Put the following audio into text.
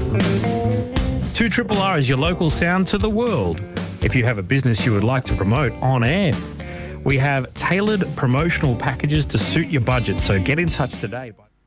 2RRR is your local sound to the world. If you have a business you would like to promote on air, we have tailored promotional packages to suit your budget, so get in touch today.